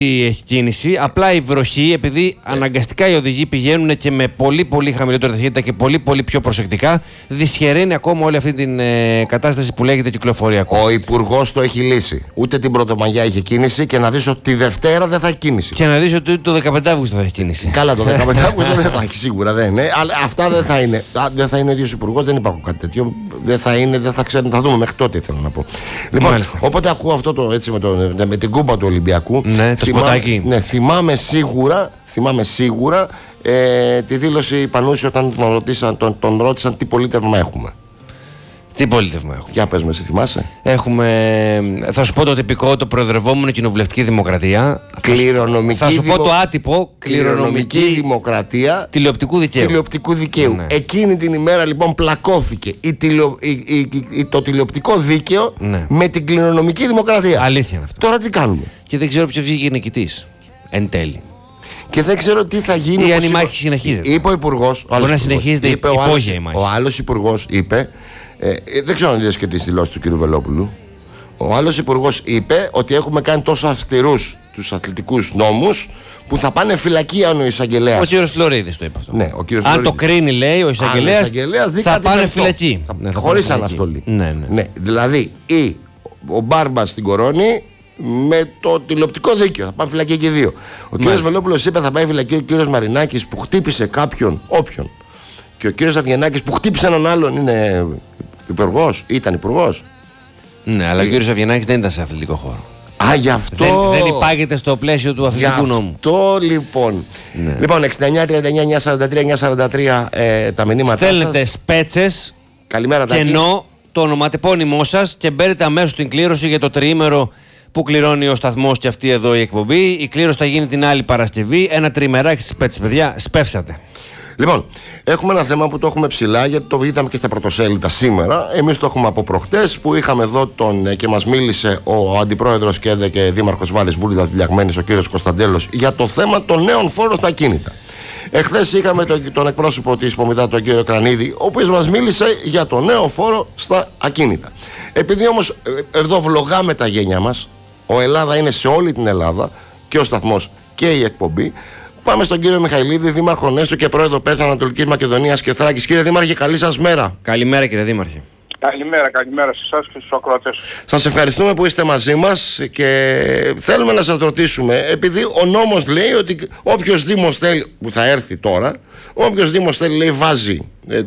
έχει κίνηση. Απλά η βροχή, επειδή αναγκαστικά οι οδηγοί πηγαίνουν και με πολύ πολύ χαμηλότερη ταχύτητα και πολύ πολύ πιο προσεκτικά, δυσχεραίνει ακόμα όλη αυτή την κατάσταση που λέγεται κυκλοφοριακό. Ο Υπουργός το έχει λύσει. Ούτε την Πρωτομαγιά είχε κίνηση και να δεις ότι τη Δευτέρα δεν θα έχει κίνηση. Και να δεις ότι το 15 Αύγουστο θα έχει κίνηση. Καλά, το 15 Αύγουστο δεν θα έχει, σίγουρα δεν είναι. Αλλά αυτά δεν θα είναι. Δεν θα είναι ο ίδιος Υπουργός, δεν υπάρχουν κάτι τέτοιο. Δεν θα είναι, δεν θα ξέρουν, θα δούμε μέχρι τότε, θέλω να πω. Λοιπόν, Μάλιστα. όποτε ακούω αυτό το έτσι με την κούπα του Ολυμπιακού. Ναι, το σποτάκι. Ναι, θυμάμαι σίγουρα τη δήλωση Πανούση όταν τον ρώτησαν τι πολίτευμα έχουμε. Τι πολίτευμα έχουμε. Για πες με, εσύ θυμάσαι. Θα σου πω το τυπικό, το προεδρευόμενο κοινοβουλευτική δημοκρατία. Θα σου πω το άτυπο, κληρονομική δημοκρατία τηλεοπτικού δικαίου. Ναι. Εκείνη την ημέρα λοιπόν πλακώθηκε το τηλεοπτικό δίκαιο με την κληρονομική δημοκρατία. Αλήθεια είναι αυτό. Τώρα τι κάνουμε. Και δεν ξέρω ποιος βγήκε νικητής εν τέλει. Και δεν ξέρω τι θα γίνει. Ή αν η μάχη συνεχίζεται. Είπε ο Υπουργός. Μπορεί να συνεχίζεται υπόγεια η μάχη. Ο άλλος Υπουργός είπε. Δεν ξέρω αν είδες και τις δηλώσεις του κ. Βελόπουλου. Ο άλλος Υπουργός είπε ότι έχουμε κάνει τόσο αυστηρούς τους αθλητικούς νόμους που θα πάνε φυλακή αν ο εισαγγελέας. Ο κ. Φλωρίδης το είπε αυτό. Ναι, ο κ. Αν το κρίνει, λέει, ο εισαγγελέας θα πάνε φυλακή. Χωρίς αναστολή. Ναι. Δηλαδή ο Μπάρμπας στην Κορώνη με το τηλεοπτικό δίκαιο. Θα πάνε φυλακή και οι δύο. Ο κ. Βελόπουλος είπε θα πάει φυλακή ο κ. Μαρινάκης που χτύπησε όποιον. Και ο κ. Αυγενάκης που χτύπησε έναν άλλον είναι υπουργός, ήταν υπουργός. Ναι, αλλά ο κ. Αυγενάκης δεν ήταν σε αθλητικό χώρο. Α, γι' αυτό. Δεν υπάγεται στο πλαίσιο του αθλητικού νόμου. Αυτό λοιπόν. Ναι. Λοιπόν, 69-39-943-943 τα μηνύματα. Στέλνετε σπέτσες. Καλημέρα, Τάκη. Κενό το ονοματεπώνυμό σας και μπαίνετε αμέσως στην κλήρωση για το τριήμερο που κληρώνει ο σταθμός και αυτή εδώ η εκπομπή. Η κλήρωση θα γίνει την άλλη Παρασκευή. Ένα τριημεράκι στις σπέτσες, παιδιά. Σπεύσατε. Λοιπόν, έχουμε ένα θέμα που το έχουμε ψηλά γιατί το είδαμε και στα πρωτοσέλιδα σήμερα. Εμείς το έχουμε από προχτές που είχαμε εδώ και μας μίλησε ο Αντιπρόεδρος και Δήμαρχος Βάλης Βούλης Δηλιαγμένης, ο κύριος Κωνσταντέλος, για το θέμα των νέων φόρων στα ακίνητα. Εχθές είχαμε τον εκπρόσωπο της Πομιδά, τον κύριο Κρανίδη, ο οποίος μας μίλησε για το νέο φόρο στα ακίνητα. Επειδή όμως εδώ βλογάμε τα γένια μας, ο Ελλάδα είναι σε όλη την Ελλάδα και ο σταθμός και η εκπομπή. Πάμε στον κύριο Μιχαηλίδη, Δήμαρχο Νέστου και Πρόεδρο ΠΕΘ Ανατολικής Μακεδονίας και Θράκης. Κύριε Δήμαρχε, καλή σας μέρα. Καλημέρα, κύριε Δήμαρχε. Καλημέρα σε εσάς και στους ακροατές. Σας ευχαριστούμε που είστε μαζί μας και θέλουμε να σας ρωτήσουμε, επειδή ο νόμος λέει ότι όποιος Δήμος θέλει, που θα έρθει τώρα, όποιος Δήμος θέλει, λέει, βάζει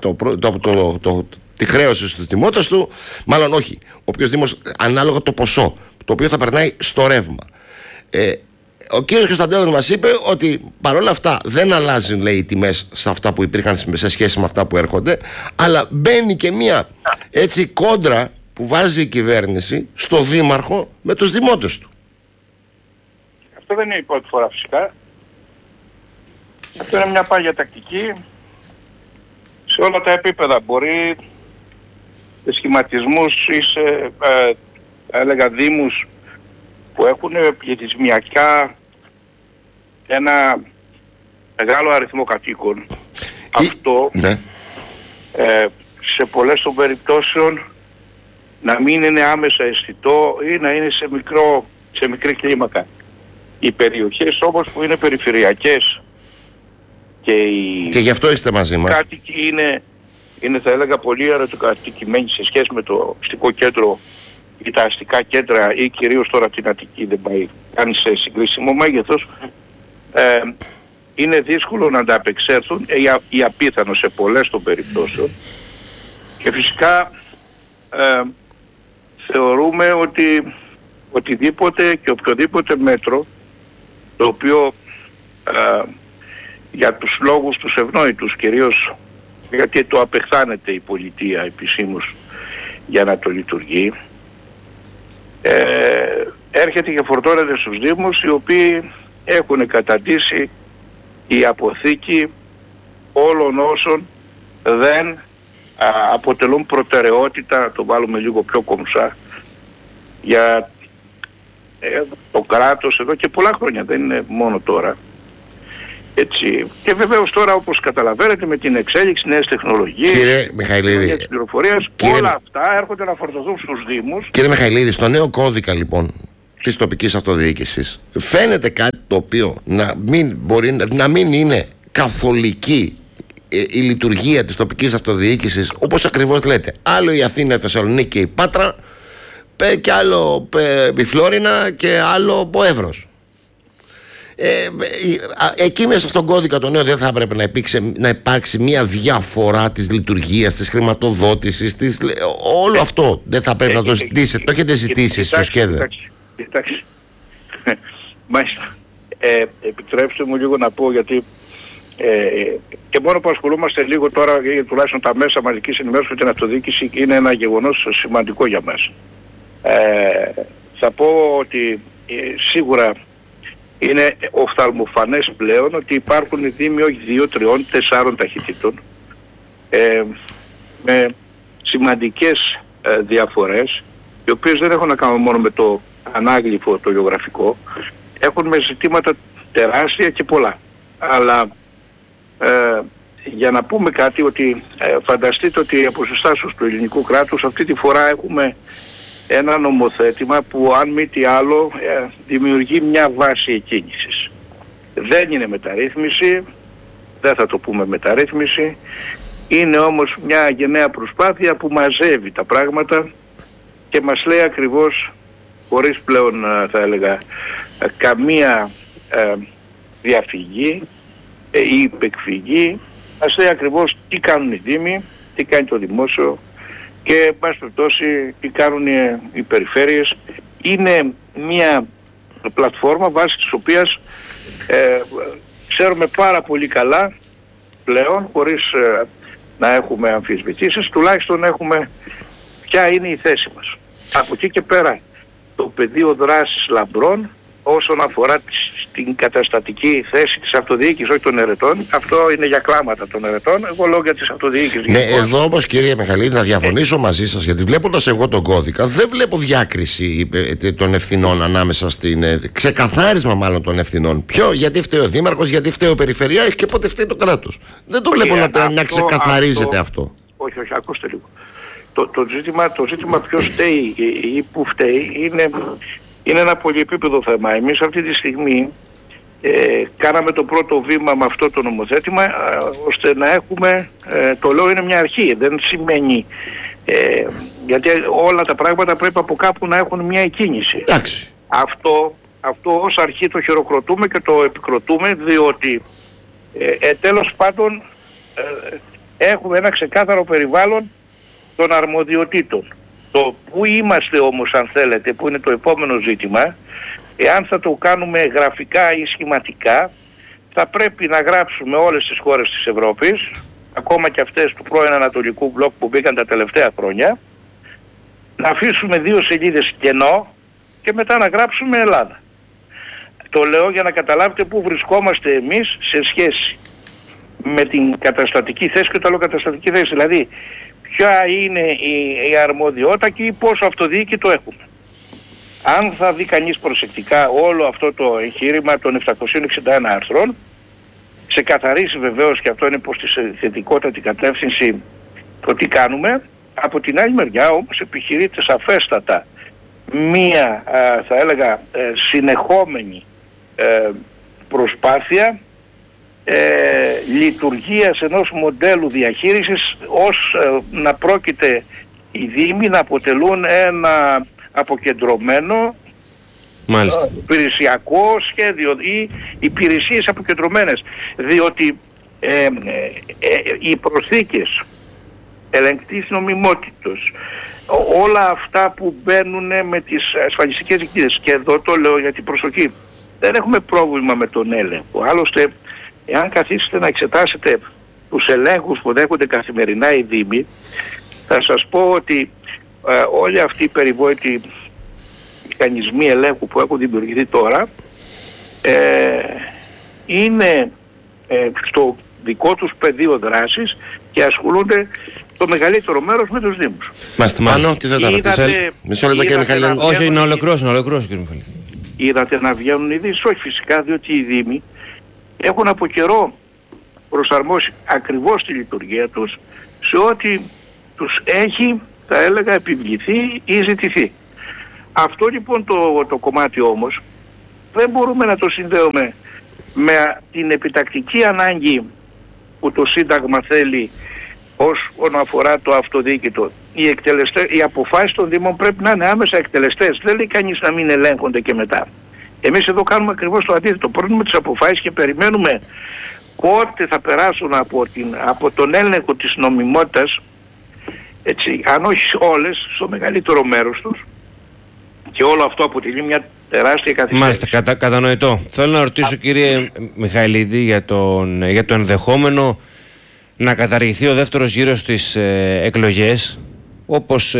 τη χρέωση στους δημότες του, μάλλον όχι, όποιος Δήμος ανάλογα το ποσό, το οποίο θα περνάει στο ρεύμα. Ο κύριος Κωνσταντέλος μας είπε ότι παρόλα αυτά δεν αλλάζουν, λέει, οι τιμές σε αυτά που υπήρχαν σε σχέση με αυτά που έρχονται, αλλά μπαίνει και μια έτσι κόντρα που βάζει η κυβέρνηση στο Δήμαρχο με τους δημότες του. Αυτό δεν είναι η πρώτη φορά φυσικά. Αυτό είναι μια πάγια τακτική σε όλα τα επίπεδα. Μπορεί σε σχηματισμούς ή σε έλεγα δήμους που έχουν πληθυσμιακά ένα μεγάλο αριθμό κατοίκων. Αυτό σε πολλές των περιπτώσεων να μην είναι άμεσα αισθητό ή να είναι σε μικρή κλίμακα. Οι περιοχές όμως που είναι περιφερειακές και γι' αυτό είστε μαζί μας. Κάτοικοι είναι θα έλεγα πολύ αεροκατοικημένοι σε σχέση με το αστικό κέντρο ή τα αστικά κέντρα ή κυρίως τώρα την Αττική δεν πάει καν σε συγκρίσιμο μέγεθος, είναι δύσκολο να ανταπεξέλθουν ή απίθανο σε πολλές των περιπτώσεων και φυσικά θεωρούμε ότι οτιδήποτε και οποιοδήποτε μέτρο το οποίο για τους λόγους τους ευνόητους, κυρίως γιατί το απεχθάνεται η πολιτεία επισήμως για να το λειτουργεί, έρχεται και φορτώνεται στους Δήμους, οι οποίοι έχουν καταντήσει η αποθήκη όλων όσων δεν αποτελούν προτεραιότητα, να το βάλουμε λίγο πιο κομψά, για το κράτος εδώ και πολλά χρόνια, δεν είναι μόνο τώρα. Έτσι. Και βεβαίως τώρα, όπως καταλαβαίνετε, με την εξέλιξη νέες τεχνολογίες, κύριε Μιχαηλίδη, της πληροφορίας, όλα αυτά έρχονται να φορτωθούν στους Δήμους. Κύριε Μιχαηλίδη, στο νέο κώδικα λοιπόν της τοπικής αυτοδιοίκησης, φαίνεται κάτι το οποίο να μην είναι καθολική η λειτουργία της τοπικής αυτοδιοίκησης, όπως ακριβώς λέτε. Άλλο η Αθήνα, η Θεσσαλονίκη και η Πάτρα, και άλλο η Φλόρινα και άλλο ο Εύρος. Εκεί μέσα στον κώδικα το νέο δεν θα έπρεπε να υπάρξει μια διαφορά της λειτουργίας, της χρηματοδότησης, όλο αυτό δεν θα πρέπει να το ζητήσετε? Το έχετε ζητήσει στο ΣΚΕΔΕ? Κοιτάξτε, μάλιστα, επιτρέψτε μου λίγο να πω, γιατί και μόνο που ασχολούμαστε λίγο τώρα, τουλάχιστον τα μέσα μαζικής ενημέρωσης με την αυτοδιοίκηση, είναι ένα γεγονός σημαντικό για μας. Θα πω ότι σίγουρα είναι οφθαλμοφανές πλέον ότι υπάρχουν δήμοι όχι 2, 3, 4 ταχυτήτων, με σημαντικές διαφορές, οι οποίες δεν έχουν να κάνουν μόνο με το ανάγλυφο, το γεωγραφικό, έχουν με ζητήματα τεράστια και πολλά. Αλλά για να πούμε κάτι, ότι φανταστείτε ότι από συστάσεις του ελληνικού κράτους αυτή τη φορά έχουμε ένα νομοθέτημα που, αν μη τι άλλο, δημιουργεί μια βάση εκκίνησης. Δεν είναι μεταρρύθμιση, δεν θα το πούμε μεταρρύθμιση, είναι όμως μια γενναία προσπάθεια που μαζεύει τα πράγματα και μας λέει ακριβώς, χωρίς πλέον θα έλεγα καμία διαφυγή ή υπεκφυγή, μας λέει ακριβώς τι κάνουν οι δήμοι, τι κάνει το δημόσιο και εν πάση περιπτώσει τι κάνουν οι περιφέρειες. Είναι μια πλατφόρμα βάσει της οποίας ξέρουμε πάρα πολύ καλά πλέον, χωρίς να έχουμε αμφισβητήσεις, τουλάχιστον έχουμε ποια είναι η θέση μας. Από εκεί και πέρα το πεδίο δράσης λαμπρών όσον αφορά την καταστατική θέση της αυτοδιοίκησης, όχι των ερετών, αυτό είναι για κλάματα των ερετών, εγώ λέω για της αυτοδιοίκησης. Ναι, εδώ όμως κύριε Μιχαλίδη, να διαφωνήσω μαζί σας, γιατί βλέποντας εγώ τον κώδικα δεν βλέπω διάκριση των ευθυνών ανάμεσα ξεκαθάρισμα μάλλον των ευθυνών. Γιατί φταίει ο Δήμαρχος, γιατί φταίει ο Περιφερειάρχης και πότε φταίει το κράτος. Δεν το βλέπω να ξεκαθαρίζεται αυτό. Όχι, ακούστε λίγο. Το ζήτημα ποιος φταίει ή πού φταίει είναι ένα πολυεπίπεδο θέμα. Εμείς αυτή τη στιγμή κάναμε το πρώτο βήμα με αυτό το νομοθέτημα, ώστε να έχουμε, το λέω είναι μια αρχή, δεν σημαίνει, γιατί όλα τα πράγματα πρέπει από κάπου να έχουν μια εκκίνηση. Εντάξει. Αυτό ως αρχή το χειροκροτούμε και το επικροτούμε, διότι τέλος πάντων έχουμε ένα ξεκάθαρο περιβάλλον των αρμοδιοτήτων. Το που είμαστε όμως, αν θέλετε, που είναι το επόμενο ζήτημα, εάν θα το κάνουμε γραφικά ή σχηματικά, θα πρέπει να γράψουμε όλες τις χώρες της Ευρώπης, ακόμα και αυτές του πρώην Ανατολικού Μπλοκ που μπήκαν τα τελευταία χρόνια, να αφήσουμε 2 σελίδες κενό και μετά να γράψουμε Ελλάδα. Το λέω για να καταλάβετε πού βρισκόμαστε εμείς σε σχέση με την καταστατική θέση, και το άλλο καταστατική θέση, δηλαδή ποια είναι η αρμοδιότητα και πόσο αυτοδιοίκητο έχουμε. Αν θα δει κανείς προσεκτικά όλο αυτό το εγχείρημα των 761 άρθρων, ξεκαθαρίσει βεβαίως, και αυτό είναι προς τη θετικότατη κατεύθυνση, το τι κάνουμε. Από την άλλη μεριά όμως επιχειρείται σαφέστατα μία θα έλεγα συνεχόμενη προσπάθεια λειτουργίας ενός μοντέλου διαχείρισης, ως να πρόκειται οι δήμοι να αποτελούν ένα αποκεντρωμένο υπηρεσιακό σχέδιο ή υπηρεσίες αποκεντρωμένες, διότι οι προσθήκες ελεγκτής νομιμότητος, όλα αυτά που μπαίνουν με τις ασφαλιστικές δικτύες, και εδώ το λέω γιατί προσοχή, δεν έχουμε πρόβλημα με τον έλεγχο. Άλλωστε, εάν καθίσετε να εξετάσετε τους ελέγχους που δέχονται καθημερινά οι δήμοι, θα σας πω ότι όλοι αυτοί οι περιβόητοι μηχανισμοί ελέγχου που έχουν δημιουργηθεί τώρα είναι στο δικό τους πεδίο δράσης και ασχολούνται το μεγαλύτερο μέρος με τους δήμους. Πάνω, τι θα τα ρωτήσετε? Μισό λεπτό κύριε Μιχαλίδη. Όχι, να ολοκληρώσω κύριε Μιχαλίδη. Είδατε να βγαίνουν ειδήσεις? Όχι φυσικά, διότι οι δήμοι έχουν από καιρό προσαρμόσει ακριβώς τη λειτουργία τους σε ό,τι τους έχει, θα έλεγα, επιβληθεί ή ζητηθεί. Αυτό λοιπόν το κομμάτι όμως δεν μπορούμε να το συνδέουμε με την επιτακτική ανάγκη που το Σύνταγμα θέλει όσον αφορά το αυτοδιοίκητο. Οι αποφάσεις των Δήμων πρέπει να είναι άμεσα εκτελεστές. Δεν λέει κανείς να μην ελέγχονται και μετά. Εμείς εδώ κάνουμε ακριβώς το αντίθετο. Παίρνουμε τις αποφάσεις και περιμένουμε πότε θα περάσουν από τον έλεγχο της νομιμότητας, έτσι, αν όχι όλες, στο μεγαλύτερο μέρος τους, και όλο αυτό αποτελεί μια τεράστια καθυστέρηση. Μάλιστα, κατανοητό. Θέλω να ρωτήσω, κύριε Μιχαηλίδη, για το ενδεχόμενο να καταργηθεί ο δεύτερος γύρος στις εκλογές, όπως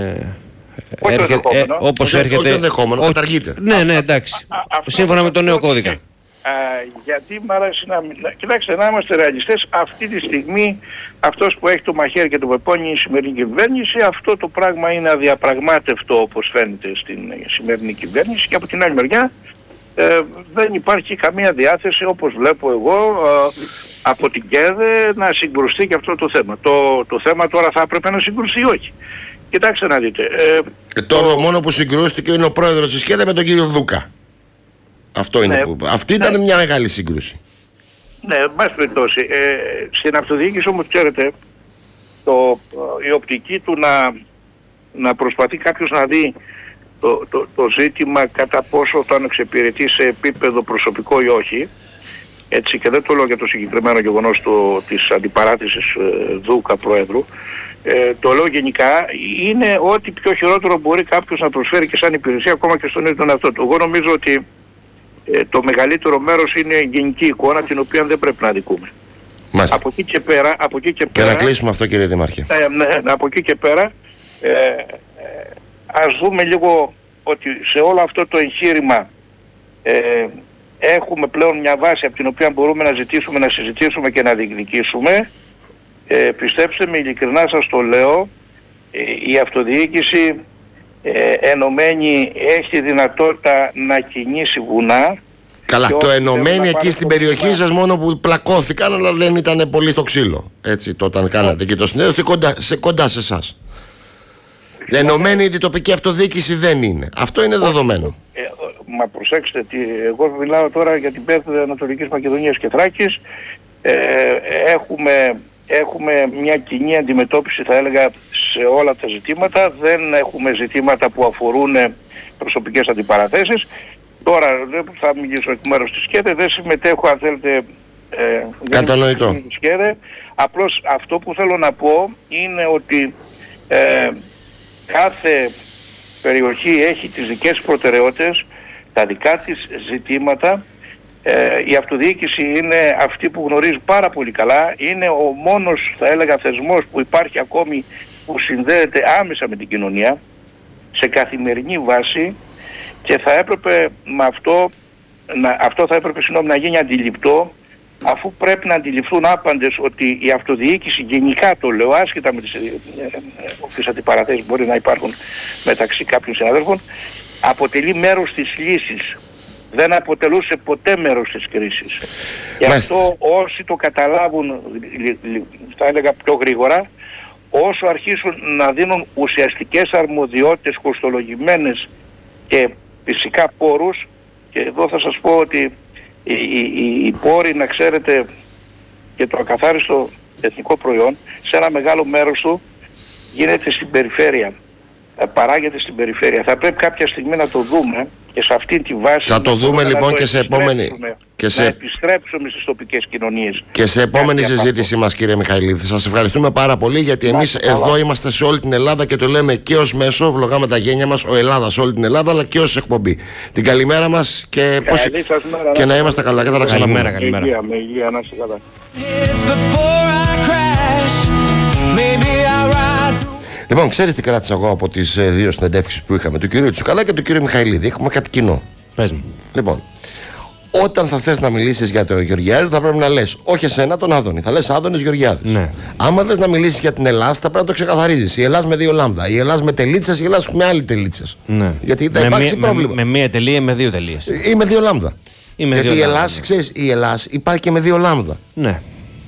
έρχεται... Όχι ενδεχόμενο, καταργείται. Ναι, εντάξει. Σύμφωνα με τον νέο κώδικα. Γιατί μ' αρέσει κοιτάξτε, να είμαστε ρεαλιστές. Αυτή τη στιγμή αυτός που έχει το μαχαίρι και το πεπόνι η σημερινή κυβέρνηση, αυτό το πράγμα είναι αδιαπραγμάτευτο όπως φαίνεται στην σημερινή κυβέρνηση, και από την άλλη μεριά δεν υπάρχει καμία διάθεση, όπως βλέπω εγώ, από την ΚΕΔΕ να συγκρουστεί και αυτό το θέμα. Το θέμα τώρα θα έπρεπε να συγκρουστεί ή όχι. Κοιτάξτε να δείτε. Τώρα μόνο που συγκρούστηκε είναι ο πρόεδρος της ΚΕΔΕ με τον κύριο Δούκα. Αυτό είναι αυτή ήταν μια μεγάλη σύγκρουση. Ναι, εν πάση περιπτώσει. Στην αυτοδιοίκηση όμως, ξέρετε, η οπτική του να προσπαθεί κάποιος να δει το ζήτημα κατά πόσο το αν εξυπηρετεί σε επίπεδο προσωπικό ή όχι, έτσι, και δεν το λέω για το συγκεκριμένο γεγονός της αντιπαράθεσης Δούκα Προέδρου, το λέω γενικά, είναι ό,τι πιο χειρότερο μπορεί κάποιος να προσφέρει και σαν υπηρεσία, ακόμα και στον ίδιο τον εαυτό του. Εγώ νομίζω ότι το μεγαλύτερο μέρος είναι η γενική εικόνα, την οποία δεν πρέπει να αδικούμε. Από εκεί και πέρα... Και να κλείσουμε αυτό, κύριε Δήμαρχε. Από εκεί και πέρα ας δούμε λίγο ότι σε όλο αυτό το εγχείρημα έχουμε πλέον μια βάση από την οποία μπορούμε να ζητήσουμε, να συζητήσουμε και να διεκδικήσουμε. Πιστέψτε με, ειλικρινά σας το λέω, η αυτοδιοίκηση ενωμένη έχει δυνατότητα να κινήσει βουνά. Καλά, το ενωμένη εκεί στην περιοχή σας μόνο που πλακώθηκαν, αλλά δεν ήταν πολύ στο ξύλο. Έτσι, το όταν κάνατε και το συνέδριο, κοντά σε εσάς. Ενωμένη η τοπική αυτοδιοίκηση δεν είναι. Αυτό είναι δεδομένο. Μα προσέξτε, εγώ μιλάω τώρα για την ΠΕΘ Ανατολικής Μακεδονίας και Θράκης. Έχουμε μια κοινή αντιμετώπιση, θα έλεγα, σε όλα τα ζητήματα. Δεν έχουμε ζητήματα που αφορούν προσωπικές αντιπαραθέσεις. Τώρα δεν θα μιλήσω εκ μέρους της ΚΕΔΕ, δεν συμμετέχω, αν θέλετε, κατανοητό. Απλώς αυτό που θέλω να πω είναι ότι κάθε περιοχή έχει τις δικές προτεραιότητες, τα δικά της ζητήματα. Η αυτοδιοίκηση είναι αυτή που γνωρίζει πάρα πολύ καλά. Είναι ο μόνος, θα έλεγα, θεσμός που υπάρχει ακόμη, που συνδέεται άμεσα με την κοινωνία σε καθημερινή βάση, και θα έπρεπε με αυτό θα έπρεπε να γίνει αντιληπτό, αφού πρέπει να αντιληφθούν άπαντες ότι η αυτοδιοίκηση, γενικά το λέω, άσχετα με τις αντιπαραθέσεις μπορεί να υπάρχουν μεταξύ κάποιων συναδέλφων, αποτελεί μέρος της λύσης. Δεν αποτελούσε ποτέ μέρος της κρίσης. Γι' αυτό όσοι το καταλάβουν, θα έλεγα πιο γρήγορα, όσο αρχίσουν να δίνουν ουσιαστικές αρμοδιότητες κοστολογημένες και φυσικά πόρους, και εδώ θα σας πω ότι οι πόροι, να ξέρετε, και το ακαθάριστο εθνικό προϊόν σε ένα μεγάλο μέρος του γίνεται στην περιφέρεια, παράγεται στην περιφέρεια. Θα πρέπει κάποια στιγμή να το δούμε και σε αυτή τη βάση θα το δούμε λοιπόν και σε επόμενη, να επιστρέψουμε στις τοπικές κοινωνίες. Και σε επόμενη συζήτησή μας, κύριε Μιχαηλίδη. Σας ευχαριστούμε πάρα πολύ, γιατί εμείς εδώ είμαστε σε όλη την Ελλάδα και το λέμε και ως μέσο, βλογάμε τα γένια μας, ο Ελλάδα σε όλη την Ελλάδα, αλλά και ως εκπομπή. Την καλημέρα μας και, και να είμαστε καλά. Και θα τα ξαναπούμε. Καλημέρα. Με υγεία, να είστε καλά. Λοιπόν, ξέρεις τι κράτησα εγώ από τις δύο συνεντεύξεις που είχαμε, του κυρίου Τσουκαλά και του κυρίου Μιχαηλίδη? Έχουμε κάτι κοινό. Πες μου. Λοιπόν, όταν θα θες να μιλήσεις για τον Γεωργιάδη, θα πρέπει να λες όχι εσένα, τον Άδωνη. Θα λες Άδωνης Γεωργιάδης. Ναι. Άμα θες να μιλήσεις για την Ελλάδα, θα πρέπει να το ξεκαθαρίζεις. Η Ελλάδα με δύο λάμδα. Η Ελλάδα με τελίτσες, η Ελλάδα με άλλη τελίτσες. Ναι. Γιατί θα υπάρξει πρόβλημα. Με μία τελεία ή με δύο τελείες. Ή με δύο λάμδα. Γιατί η Ελλάδα, ξέρεις, η Ελλάδα υπάρχει και με δύο λάμδα. Ναι.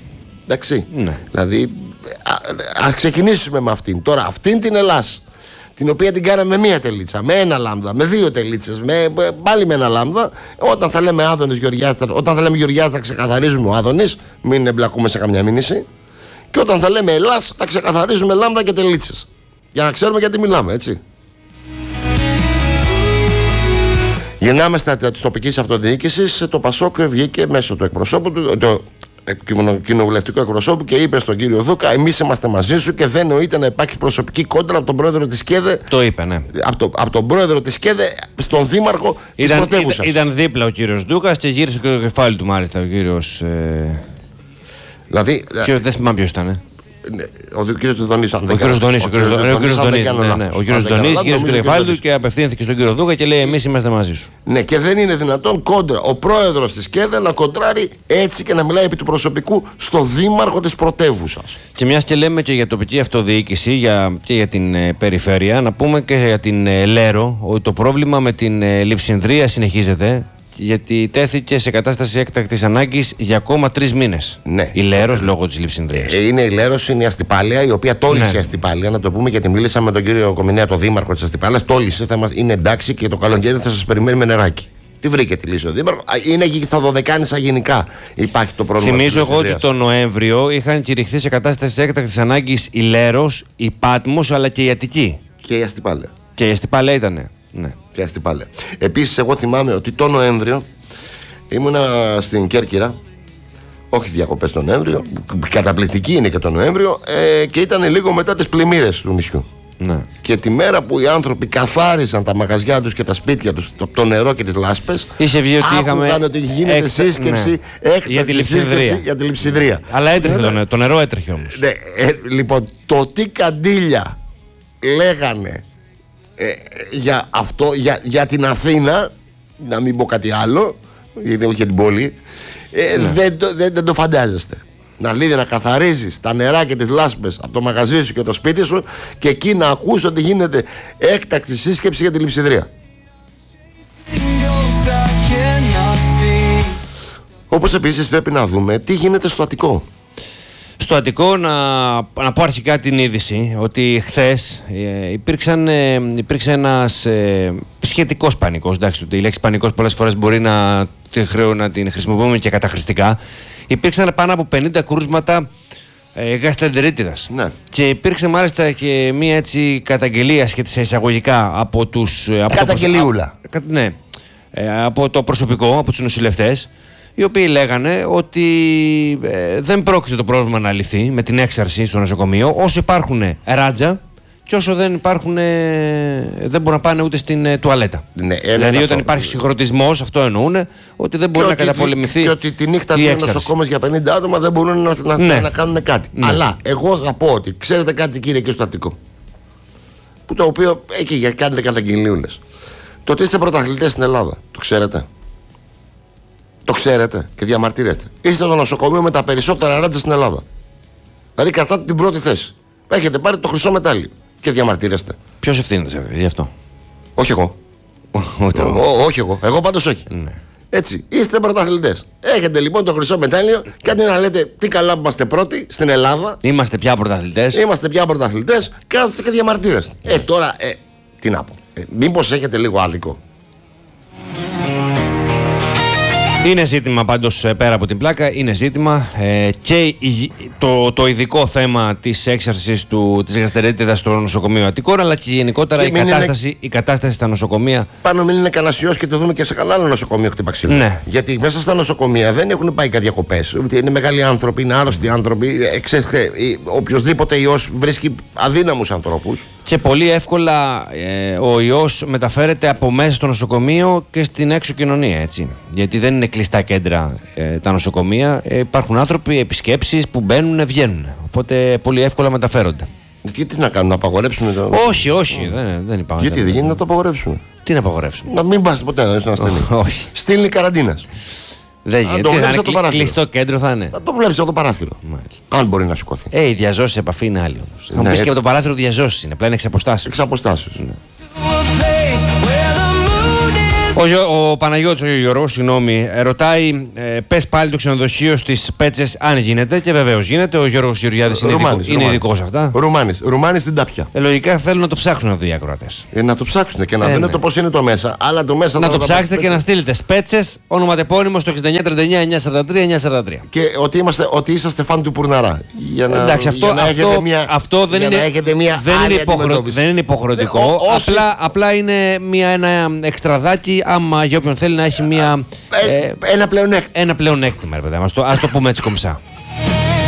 Εντάξει. Ναι. Δηλαδή, ας ξεκινήσουμε με αυτήν. Τώρα, αυτήν την Ελλάδα, την οποία την κάναμε με 1 τελίτσα, με 1 λάμδα, με 2 τελίτσες, πάλι με 1 λάμδα. Όταν θα λέμε Άδωνης Γεωργιάδης, όταν θα λέμε Γεωργιάδης θα ξεκαθαρίζουμε ο Άδωνης, μην εμπλακούμε σε καμιά μήνυση. Και όταν θα λέμε Ελλάς θα ξεκαθαρίζουμε λάμδα και τελίτσες. Για να ξέρουμε γιατί μιλάμε, έτσι. Γυρνάμε της τοπικής αυτοδιοίκησης. Το Πασόκ βγήκε μέσω του εκπροσώπου του, το κοινοβουλευτικού εκπροσώπου, και είπε στον κύριο Δούκα: εμείς είμαστε μαζί σου και δεν νοείται να υπάρχει προσωπική κόντρα από τον πρόεδρο της ΚΕΔΕ. Το είπε, ναι. Από τον πρόεδρο της ΚΕΔΕ στον δήμαρχο της πρωτεύουσας. Ήταν δίπλα ο κύριος Δούκας και γύρισε και το κεφάλι του, μάλιστα, ο κύριος. Δηλαδή. Δεν θυμάμαι ποιος ήταν. Ο κύριος Δονής. Ο κύριος Δονής γύρισε το κεφάλι του και απευθύνθηκε στον κύριο Δούκα και λέει: εμείς είμαστε μαζί σου. Ναι, και δεν είναι δυνατόν κόντρα ο πρόεδρος της ΚΕΔΕ να κοντράρει έτσι και να μιλάει επί του προσωπικού στο δήμαρχο της πρωτεύουσας. Και μιας και λέμε και για τοπική αυτοδιοίκηση και για την περιφέρεια, να πούμε και για την Λέρο ότι το πρόβλημα με την Λειψινδρία συνεχίζεται. Γιατί τέθηκε σε κατάσταση έκτακτης ανάγκης για ακόμα 3 μήνες. Ναι. Η Λέρος λόγω της Λειψινδρίας. Είναι η Λέρος, είναι η Αστυπάλαια, η οποία τόλισε, ναι, η Αστυπάλαια. Να το πούμε, γιατί μίλησαμε με τον κύριο Κομινέα, τον δήμαρχο της Αστυπάλαιας. Τόλισε, είναι εντάξει και το καλοκαίρι θα σας περιμένει με νεράκι. Τι βρήκε τη λύση ο δήμαρχος? Είναι και στα Δωδεκάνησα γενικά υπάρχει το πρόβλημα. Θυμίζω εγώ ότι τον Νοέμβριο είχαν κηρυχθεί σε κατάσταση έκτακτης ανάγκης η Λέρος, η Πάτμος αλλά και η Αττική. Και η Αστυπάλαια. Και η Αστυπάλαια ήτανε. Ναι. Επίσης, εγώ θυμάμαι ότι το Νοέμβριο ήμουνα στην Κέρκυρα, όχι διακοπές τον Νοέμβριο, καταπληκτική είναι και το Νοέμβριο, και ήταν λίγο μετά τις πλημμύρες του νησιού. Ναι. Και τη μέρα που οι άνθρωποι καθάρισαν τα μαγαζιά τους και τα σπίτια τους, το νερό και τις λάσπες, είχε βγει ότι είχαμε ότι γίνεται σύσκεψη, έκταση για τη Λειψινδρία. Αλλά έτρεχε το νερό, έτρεχε όμως. Ναι, λοιπόν, το τι καντήλια λέγανε για αυτό, για την Αθήνα, να μην πω κάτι άλλο, γιατί όχι για την πόλη, δεν το φαντάζεστε. Να καθαρίζεις τα νερά και τις λάσπες από το μαγαζί σου και το σπίτι σου και εκεί να ακούς ότι γίνεται έκτακτη σύσκεψη για τη Λειψινδρία. Όπως επίσης πρέπει να δούμε τι γίνεται στο Αττικό. Στο Αττικό να πω αρχικά την είδηση ότι χθες υπήρξε ένας σχετικός πανικός. Εντάξει, η λέξη πανικός πολλές φορές μπορεί να την χρησιμοποιούμε και καταχρηστικά. Υπήρξαν πάνω από 50 κρούσματα γαστρεντερίτιδας. Ναι. Και υπήρξε μάλιστα και μία έτσι καταγγελία σχετικά εισαγωγικά από τους... Καταγγελιούλα. Ναι, από το προσωπικό, από τους νοσηλευτές, οι οποίοι λέγανε ότι δεν πρόκειται το πρόβλημα να λυθεί με την έξαρση στο νοσοκομείο όσο υπάρχουν ράτζα και όσο δεν μπορούν να πάνε ούτε στην τουαλέτα. Ναι, δηλαδή όταν υπάρχει συγχρονισμός, αυτό εννοούν, ότι δεν μπορεί να καταπολεμηθεί. Και ότι τη νύχτα είναι νοσοκόμες για 50 άτομα δεν μπορούν να κάνουν κάτι. Ναι. Αλλά εγώ θα πω ότι ξέρετε κάτι, κύριε, και στο Αττικό, που το οποίο εκεί κάνετε καταγγελίουλες. Το ότι είστε πρωταθλητές στην Ελλάδα, το ξέρετε? Το ξέρετε και διαμαρτύρεστε? Είστε το νοσοκομείο με τα περισσότερα ράτζα στην Ελλάδα. Δηλαδή κρατάτε την πρώτη θέση. Έχετε πάρει το χρυσό μετάλλιο και διαμαρτύρεστε. Ποιος ευθύνεται γι' αυτό? Όχι εγώ. Όχι εγώ. Εγώ πάντως όχι. Ναι. Έτσι. Είστε πρωταθλητές. Έχετε λοιπόν το χρυσό μετάλλιο και αντί να λέτε τι καλά που είμαστε πρώτοι στην Ελλάδα. Είμαστε πια πρωταθλητές. Κάθεστε και διαμαρτύρεστε. Τώρα, τι να πω. Μήπως έχετε λίγο άδικο? Είναι ζήτημα πάντως, πέρα από την πλάκα, είναι ζήτημα και το ειδικό θέμα της έξαρσης της γαστρεντερίτιδας στο νοσοκομείο Αττικών, αλλά και γενικότερα η κατάσταση στα νοσοκομεία. Πάνω μην είναι κανένα ιός και το δούμε και σε κανένα άλλο νοσοκομείο χτύπα ξύλο. Ναι. Γιατί μέσα στα νοσοκομεία δεν έχουν πάει διακοπές. Είναι μεγάλοι άνθρωποι, είναι άρρωστοι άνθρωποι. Οποιοδήποτε ιός βρίσκει αδύναμους ανθρώπους. Και πολύ εύκολα ο ιός μεταφέρεται από μέσα στο νοσοκομείο και στην έξω κοινωνία, έτσι. Γιατί δεν είναι κλειστά κέντρα τα νοσοκομεία. Υπάρχουν άνθρωποι, επισκέψεις που μπαίνουν, βγαίνουν. Οπότε πολύ εύκολα μεταφέρονται. Και τι να κάνουν, να απαγορεύσουν το... Όχι, δεν υπάρχουν. Γιατί δεν γίνεται να το απαγορεύσουν? Τι να απαγορεύσουν? Να μην πας ποτέ να στέλνει. Όχι. Στείλει καραντίνας. Δεν γίνεται. Κλειστό κέντρο θα είναι. Θα το βλέπεις από το παράθυρο. Μάλιστα. Αν μπορεί να σηκώθει. Η διαζώση επαφή είναι άλλη όμως. Θα μου πεις και από το παράθυρο διαζώσεις είναι. Απλά είναι εξ αποστάσεως. Εξ αποστάσεως. Ναι. Ο Παναγιώτης, ο Γιώργος, συγγνώμη, ρωτάει, πες πάλι το ξενοδοχείο στις Πέτσες αν γίνεται, και βεβαίως γίνεται. Ο Γιώργος Γεωργιάδης είναι ειδικός σε αυτά. Ρουμάνης στην Τάπια. Λογικά θέλουν να το ψάξουν εδώ οι ακροατές. Να το ψάξουν και να δουν το πώς είναι το μέσα. Αλλά το μέσα να το ψάξετε και να στείλετε Σπέτσες, όνοματεπώνυμο στο 6939-943-943. Και ότι είσαστε φαν του Πουρναρά. Εντάξει, αυτό δεν είναι υποχρεωτικό. Απλά είναι ένα εξτραδάκι, άμα για όποιον θέλει να έχει ένα πλεονέκτημα. Ας το πούμε έτσι κομψά.